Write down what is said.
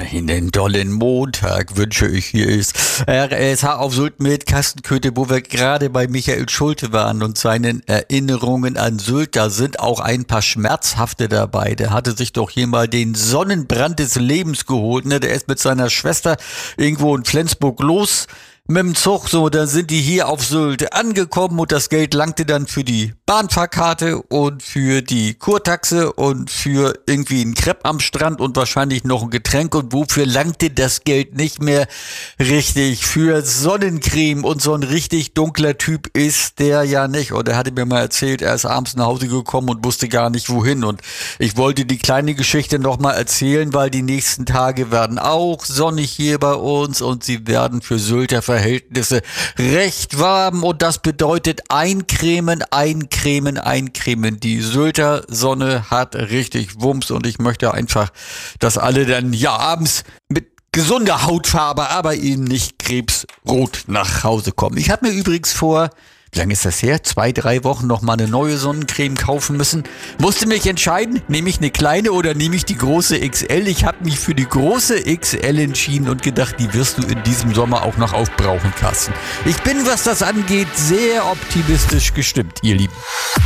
Einen tollen Montag wünsche ich hier ist. RSH auf Sylt mit Kastenköthe, wo wir gerade bei Michael Schulte waren und seinen Erinnerungen an Sylt. Da sind auch ein paar schmerzhafte dabei. Der hatte sich doch hier mal den Sonnenbrand des Lebens geholt. Ne? Der ist mit seiner Schwester irgendwo in Flensburg los. Mit dem Zug, so, dann sind die hier auf Sylt angekommen und das Geld langte dann für die Bahnfahrkarte und für die Kurtaxe und für irgendwie einen Crepe am Strand und wahrscheinlich noch ein Getränk. Und wofür langte das Geld nicht mehr? Richtig, für Sonnencreme. Und so ein richtig dunkler Typ ist der ja nicht. Und er hatte mir mal erzählt, er ist abends nach Hause gekommen und wusste gar nicht wohin. Und ich wollte die kleine Geschichte nochmal erzählen, weil die nächsten Tage werden auch sonnig hier bei uns und sie werden für Sylter Verhältnisse recht warm und das bedeutet eincremen. Die Sylter Sonne hat richtig Wumms und ich möchte einfach, dass alle dann ja abends mit gesunder Hautfarbe, aber eben nicht krebsrot nach Hause kommen. Ich habe mir übrigens vor, wie lange ist das her? 2-3 Wochen noch mal eine neue Sonnencreme kaufen müssen. Musste mich entscheiden, nehme ich eine kleine oder nehme ich die große XL? Ich habe mich für die große XL entschieden und gedacht, die wirst du in diesem Sommer auch noch aufbrauchen, Carsten. Ich bin, was das angeht, sehr optimistisch gestimmt, ihr Lieben.